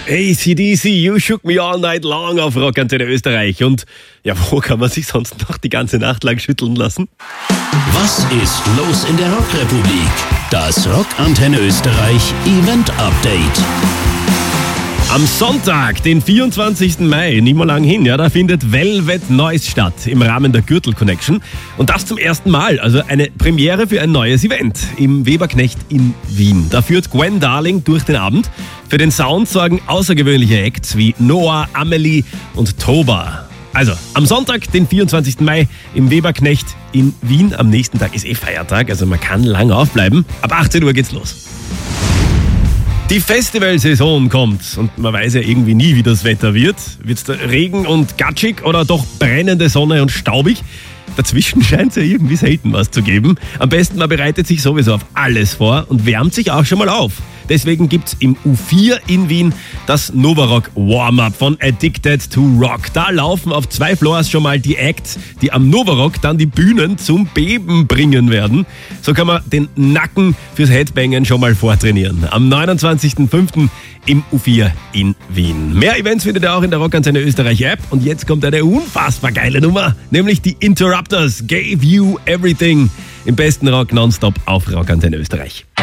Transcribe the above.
AC/DC, You Shook Me All Night Long auf Rockantenne Österreich. Und ja, wo kann man sich sonst noch die ganze Nacht lang schütteln lassen? Was ist los in der Rockrepublik? Das Rockantenne Österreich Event Update. Am Sonntag, den 24. Mai, nicht mehr lang hin, ja, da findet Velvet Noise statt im Rahmen der Gürtel Connection. Und das zum ersten Mal, also eine Premiere für ein neues Event im Weberknecht in Wien. Da führt Gwen Darling durch den Abend. Für den Sound sorgen außergewöhnliche Acts wie Noah, Amelie und Toba. Also, am Sonntag, den 24. Mai im Weberknecht in Wien. Am nächsten Tag ist Feiertag, also man kann lang aufbleiben. Ab 18 Uhr geht's los. Die Festivalsaison kommt und man weiß ja irgendwie nie, wie das Wetter wird. Wird's da Regen und gatschig oder doch brennende Sonne und staubig? Dazwischen scheint es ja irgendwie selten was zu geben. Am besten, man bereitet sich sowieso auf alles vor und wärmt sich auch schon mal auf. Deswegen gibt's im U4 in Wien das Novarock Warm-Up von Addicted to Rock. Da laufen auf 2 Floors schon mal die Acts, die am Novarock dann die Bühnen zum Beben bringen werden. So kann man den Nacken fürs Headbangen schon mal vortrainieren. Am 29.05. im U4 in Wien. Mehr Events findet ihr auch in der Rockantenne Österreich App. Und jetzt kommt eine unfassbar geile Nummer, nämlich die Interrupters Gave You Everything. Im besten Rock nonstop auf Rockantenne Österreich.